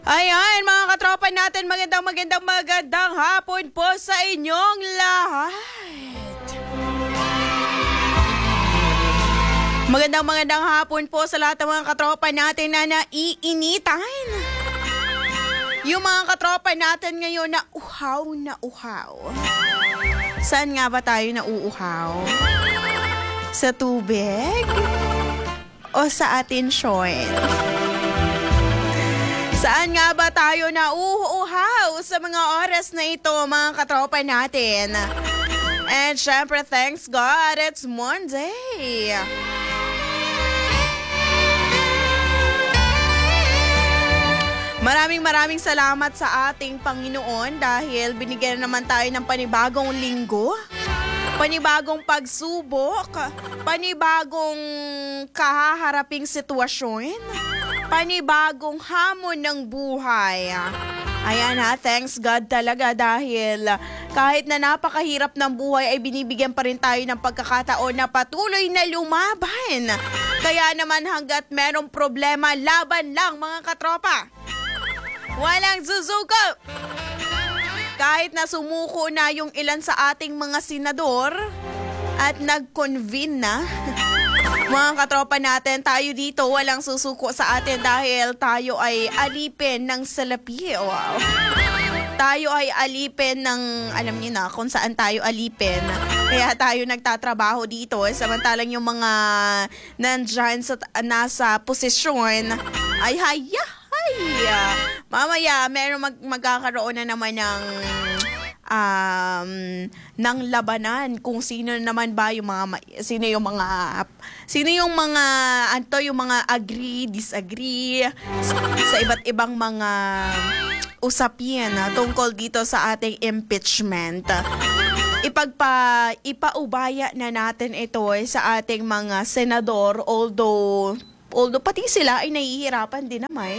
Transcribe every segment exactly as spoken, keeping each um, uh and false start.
Ayan, mga katropa natin, magandang magandang magandang hapon po sa inyong lahat. Magandang magandang hapon po sa lahat ng mga katropa natin na naiinitan. Yung mga katropa natin ngayon na uhaw na uhaw. Saan nga ba tayo na uuhaw? Sa tubig? O sa atensyon? Saan nga ba tayo na uuhaw sa mga oras na ito, mga katropa natin? And syempre, thanks God, it's Monday. Maraming maraming salamat sa ating Panginoon dahil binigyan naman tayo ng panibagong linggo, panibagong pagsubok, panibagong kahaharaping sitwasyon, panibagong hamon ng buhay. Ayan ha, thanks God talaga dahil kahit na napakahirap ng buhay ay binibigyan pa rin tayo ng pagkakataon na patuloy na lumaban. Kaya naman hanggat merong problema, laban lang mga katropa. Walang susuko. Kahit na sumuko na yung ilan sa ating mga senador at nag-convene na, mga katropa natin, tayo dito walang susuko sa atin dahil tayo ay alipin ng salapi. Wow. Tayo ay alipin ng, alam niyo na kung saan tayo alipin. Kaya tayo nagtatrabaho dito. Samantalang yung mga nandyan sa, nasa posisyon ay haya, haya. Mamaya, meron mag, magkakaroon na naman ng um, ng labanan kung sino naman ba yung mga sino yung mga sino yung mga anto yung mga agree, disagree sa, sa iba't ibang mga usapin uh, tungkol dito sa ating impeachment. Ipagpa ipaubaya na natin ito eh, sa ating mga senador, although although pati sila ay nahihirapan din naman.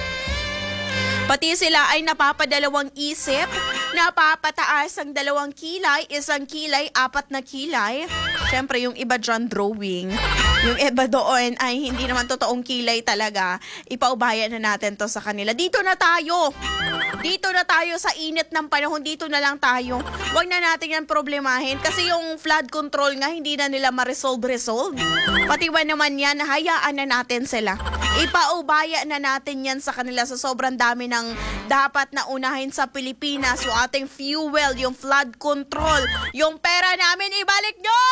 Pati sila ay napapadalawang isip, napapataas ang dalawang kilay, isang kilay, apat na kilay. Siyempre, yung iba dyan drawing. Yung iba doon ay hindi naman totoong kilay talaga. Ipaubaya na natin to sa kanila. Dito na tayo. Dito na tayo sa init ng panahon. Dito na lang tayo. Huwag na natin yan problemahin. Kasi yung flood control nga, hindi na nila ma-resolve-resolve. Pati ba naman yan, hayaan na natin sila. Ipaubaya na natin yan sa kanila sa sobrang dami ng dapat na unahin sa Pilipinas. Yung ating fuel, yung flood control, yung pera namin, ibalik nyo!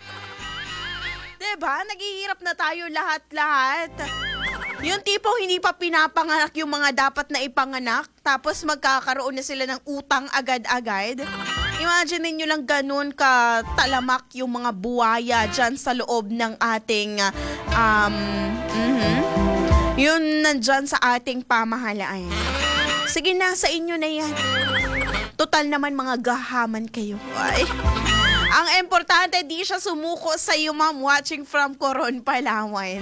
Diba? Naghihirap na tayo lahat-lahat. Yung tipong hindi pa pinapanganak yung mga dapat na ipanganak, tapos magkakaroon na sila ng utang agad-agad. Imagine niyo lang ganun ka talamak yung mga buwaya dyan sa loob ng ating um, mm-hmm, yun nandyan sa ating pamahalaan. Sige na, sa inyo na yan. Total naman mga gahaman kayo. Ay. Ang importante, di siya sumuko sa iyo, ma'am, watching from Coron, Palawan.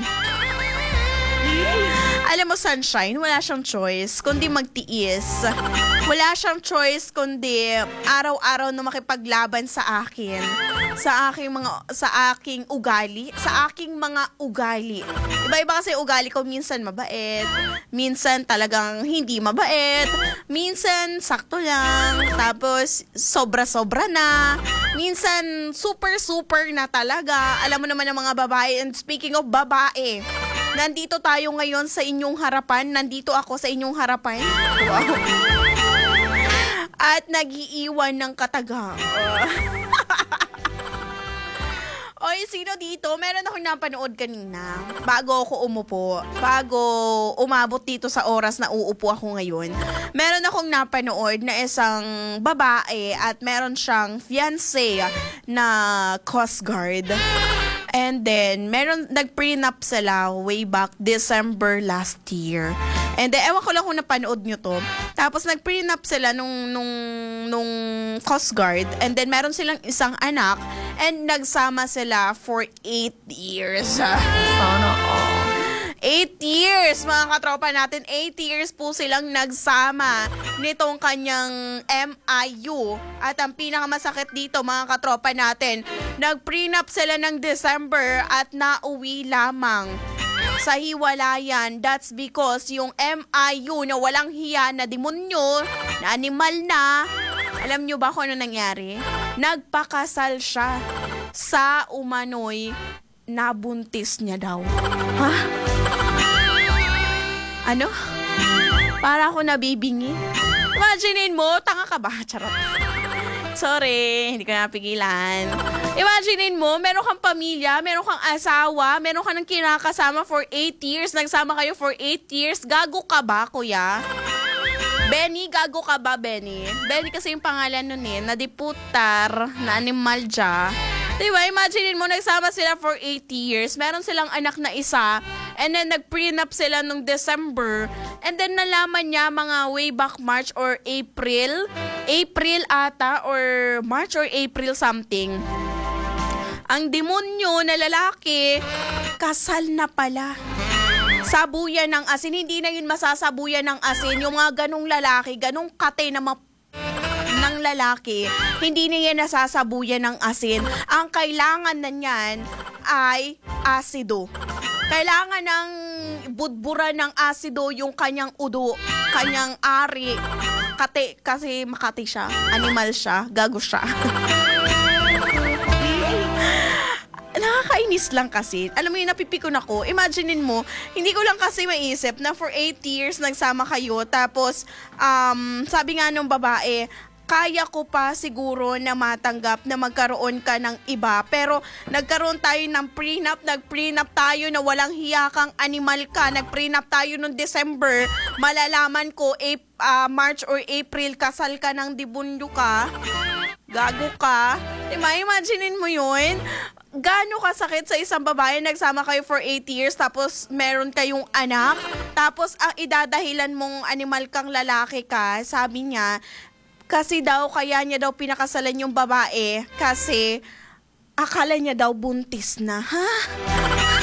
Alam mo, Sunshine, wala siyang choice kundi magtiis. Wala siyang choice kundi araw-araw na makipaglaban sa akin. Sa aking mga sa aking ugali, sa aking mga ugali. Iba-iba kasi ugali ko, minsan mabait, minsan talagang hindi mabait, minsan sakto lang, tapos sobra-sobra na, minsan super-super na talaga. Alam mo naman ng mga babae, and speaking of babae, nandito tayo ngayon sa inyong harapan. Nandito ako sa inyong harapan. Wow. At nag-iiwan ng katagang. Oy, sino dito? Meron akong napanood kanina. Bago ako umupo. Bago umabot dito sa oras na uupo ako ngayon. Meron akong napanood na isang babae at meron siyang fiancé na Coast Guard. And then, meron, nag-prenup sila way back December last year. And then, ewan ko lang kung napanood nyo to. Tapos, nag-prenup sila nung, nung, nung Coast Guard. And then, meron silang isang anak. And nagsama sila for eight years. Sana all. Eight years, mga katropa natin. Eight years po silang nagsama nitong kanyang M I U. At ang pinakamasakit dito, mga katropa natin, nag-prenup sila ng December at nauwi lamang sa hiwalayan. That's because yung M I U na walang hiya na demonyo, na animal na, alam nyo ba kung ano nangyari? Nagpakasal siya sa umano'y nabuntis niya daw. Ha? Ano? Para ako nabibingi. Imaginin mo, tanga ka ba? Charot. Sorry, hindi ko napigilan. Imaginin mo, meron kang pamilya, meron kang asawa, meron kang nang kinakasama for eight years, nagsama kayo for eight years. Gago ka ba, kuya? Benny, gago ka ba, Benny? Benny kasi yung pangalan nun eh, nadiputar, na animal dya. Diba, imagine mo, nagsama sila for eight years, meron silang anak na isa, and then nag-prenup sila nung December, and then nalaman niya mga way back March or April, April ata, or March or April something. Ang demonyo na lalaki, kasal na pala. Sabuyan ng asin, hindi na yun masasabuyan ng asin, yung mga ganong lalaki, ganong kate na map ng lalaki, hindi niya nasasabuyan ng asin. Ang kailangan na niyan ay asido. Kailangan ng budbura ng asido yung kanyang udo, kanyang ari. Kate, kasi makati siya, animal siya, gago siya. Nakakainis lang kasi. Alam mo yun, napipikon ako. Imaginein mo, hindi ko lang kasi maisip na for eight years nagsama kayo. Tapos, um, sabi nga nung babae, kaya ko pa siguro na matanggap na magkaroon ka ng iba. Pero nagkaroon tayo ng prenup, nag-prenup tayo na walang hiya kang animal ka. Nag-prenup tayo noong December. Malalaman ko, Ap- uh, March or April, kasal ka ng dibunyo ka. Gago ka. Diba, imaginein mo yun? Gaano kasakit sa isang babae, nagsama kayo for eight years, tapos meron kayong anak, tapos ang idadahilan mong animal kang lalaki ka, sabi niya, kasi daw, kaya niya daw pinakasalan yung babae, kasi akala niya daw buntis na. Ha?